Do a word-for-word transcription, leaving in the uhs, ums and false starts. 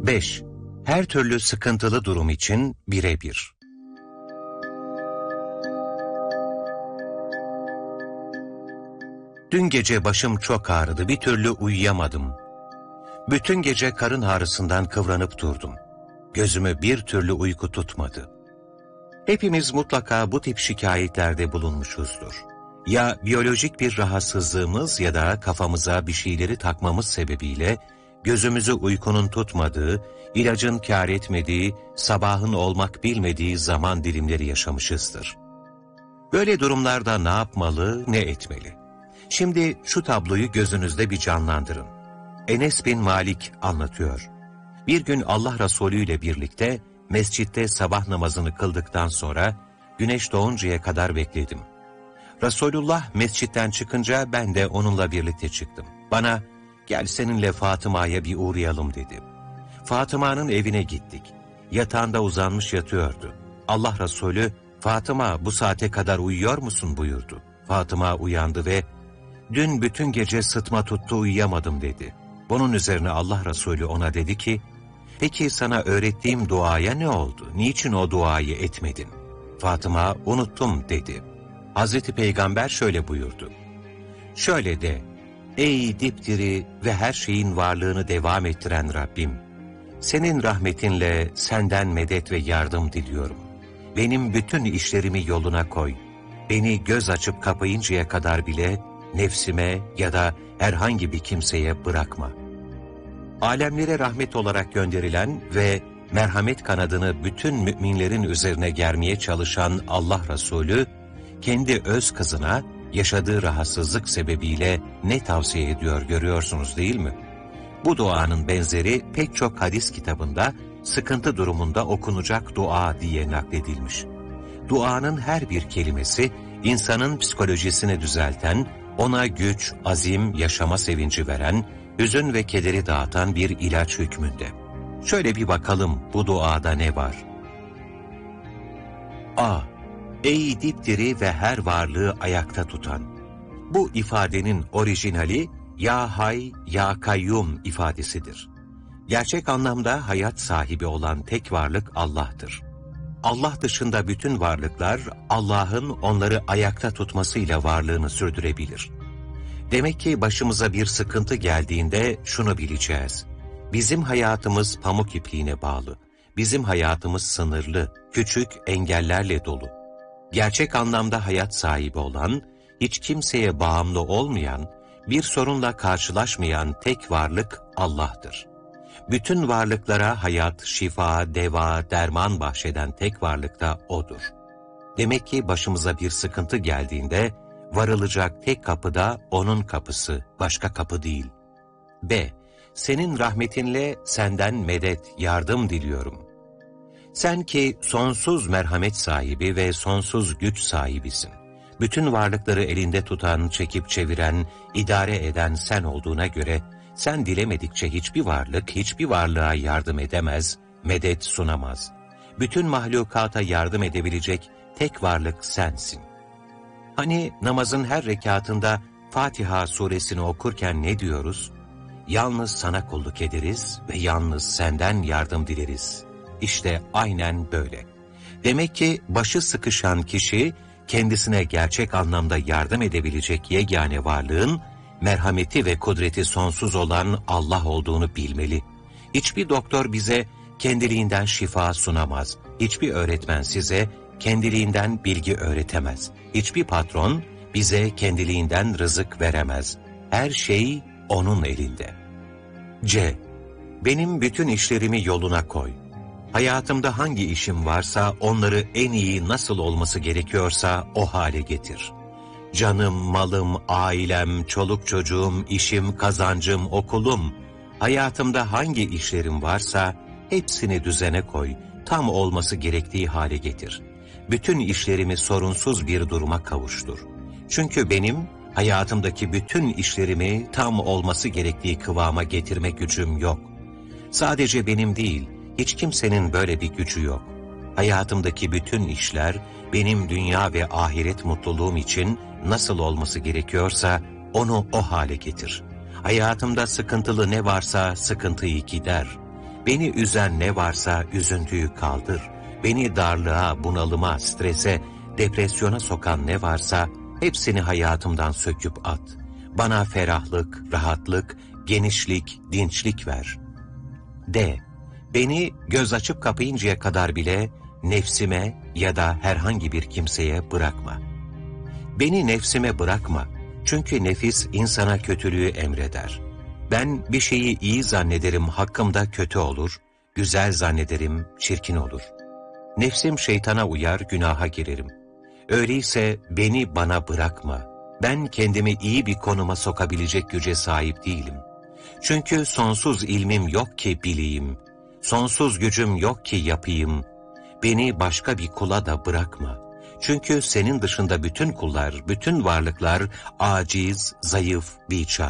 beş. Her türlü sıkıntılı durum için birebir. Dün gece başım çok ağrıdı, bir türlü uyuyamadım. Bütün gece karın ağrısından kıvranıp durdum. Gözümü bir türlü uyku tutmadı. Hepimiz mutlaka bu tip şikayetlerde bulunmuşuzdur. Ya biyolojik bir rahatsızlığımız ya da kafamıza bir şeyleri takmamız sebebiyle gözümüzü uykunun tutmadığı, ilacın kâr etmediği, sabahın olmak bilmediği zaman dilimleri yaşamışızdır. Böyle durumlarda ne yapmalı, ne etmeli? Şimdi şu tabloyu gözünüzde bir canlandırın. Enes bin Malik anlatıyor. Bir gün Allah Resulü ile birlikte mescitte sabah namazını kıldıktan sonra güneş doğuncaya kadar bekledim. Resulullah mescitten çıkınca ben de onunla birlikte çıktım. Bana gel seninle Fatıma'ya bir uğrayalım dedi. Fatıma'nın evine gittik. Yatağında uzanmış yatıyordu. Allah Resulü Fatıma bu saate kadar uyuyor musun buyurdu. Fatıma uyandı ve dün bütün gece sıtma tuttu uyuyamadım dedi. Bunun üzerine Allah Resulü ona dedi ki, peki sana öğrettiğim duaya ne oldu? Niçin o duayı etmedin? Fatıma unuttum dedi. Hazreti Peygamber şöyle buyurdu. Şöyle de, ey dipdiri ve her şeyin varlığını devam ettiren Rabbim, senin rahmetinle senden medet ve yardım diliyorum. Benim bütün işlerimi yoluna koy. Beni göz açıp kapayıncaya kadar bile nefsime ya da herhangi bir kimseye bırakma. Alemlere rahmet olarak gönderilen ve merhamet kanadını bütün müminlerin üzerine germeye çalışan Allah Resulü, kendi öz kızına yaşadığı rahatsızlık sebebiyle ne tavsiye ediyor görüyorsunuz değil mi? Bu duanın benzeri pek çok hadis kitabında sıkıntı durumunda okunacak dua diye nakledilmiş. Duanın her bir kelimesi insanın psikolojisini düzelten, ona güç, azim, yaşama sevinci veren, hüzün ve kederi dağıtan bir ilaç hükmünde. Şöyle bir bakalım bu duada ne var? A. Ey dipdiri ve her varlığı ayakta tutan. Bu ifadenin orijinali Ya Hay, Ya Kayyum ifadesidir. Gerçek anlamda hayat sahibi olan tek varlık Allah'tır. Allah dışında bütün varlıklar Allah'ın onları ayakta tutmasıyla varlığını sürdürebilir. Demek ki başımıza bir sıkıntı geldiğinde şunu bileceğiz. Bizim hayatımız pamuk ipliğine bağlı. Bizim hayatımız sınırlı, küçük engellerle dolu. Gerçek anlamda hayat sahibi olan, hiç kimseye bağımlı olmayan, bir sorunla karşılaşmayan tek varlık Allah'tır. Bütün varlıklara hayat, şifa, deva, derman bahşeden tek varlık da O'dur. Demek ki başımıza bir sıkıntı geldiğinde, varılacak tek kapı da O'nun kapısı, başka kapı değil. B. Senin rahmetinle senden medet, yardım diliyorum. Sen ki sonsuz merhamet sahibi ve sonsuz güç sahibisin. Bütün varlıkları elinde tutan, çekip çeviren, idare eden sen olduğuna göre, sen dilemedikçe hiçbir varlık, hiçbir varlığa yardım edemez, medet sunamaz. Bütün mahlukata yardım edebilecek tek varlık sensin. Hani namazın her rekatında Fatiha suresini okurken ne diyoruz? Yalnız sana kulluk ederiz ve yalnız senden yardım dileriz. İşte aynen böyle. Demek ki başı sıkışan kişi, kendisine gerçek anlamda yardım edebilecek yegane varlığın, merhameti ve kudreti sonsuz olan Allah olduğunu bilmeli. Hiçbir doktor bize kendiliğinden şifa sunamaz. Hiçbir öğretmen size kendiliğinden bilgi öğretemez. Hiçbir patron bize kendiliğinden rızık veremez. Her şey O'nun elinde. C. Benim bütün işlerimi yoluna koy. Hayatımda hangi işim varsa onları en iyi nasıl olması gerekiyorsa o hale getir. Canım, malım, ailem, çoluk çocuğum, işim, kazancım, okulum, hayatımda hangi işlerim varsa hepsini düzene koy, tam olması gerektiği hale getir. Bütün işlerimi sorunsuz bir duruma kavuştur. Çünkü benim hayatımdaki bütün işlerimi tam olması gerektiği kıvama getirme gücüm yok. Sadece benim değil, hiç kimsenin böyle bir gücü yok. Hayatımdaki bütün işler benim dünya ve ahiret mutluluğum için nasıl olması gerekiyorsa onu o hale getir. Hayatımda sıkıntılı ne varsa sıkıntıyı gider. Beni üzen ne varsa üzüntüyü kaldır. Beni darlığa, bunalıma, strese, depresyona sokan ne varsa hepsini hayatımdan söküp at. Bana ferahlık, rahatlık, genişlik, dinçlik ver. D. Beni göz açıp kapayıncaya kadar bile nefsime ya da herhangi bir kimseye bırakma. Beni nefsime bırakma. Çünkü nefis insana kötülüğü emreder. Ben bir şeyi iyi zannederim, hakkımda kötü olur, güzel zannederim, çirkin olur. Nefsim şeytana uyar, günaha girerim. Öyleyse beni bana bırakma. Ben kendimi iyi bir konuma sokabilecek güce sahip değilim. Çünkü sonsuz ilmim yok ki bileyim, sonsuz gücüm yok ki yapayım. Beni başka bir kula da bırakma. Çünkü senin dışında bütün kullar, bütün varlıklar aciz, zayıf, biçare.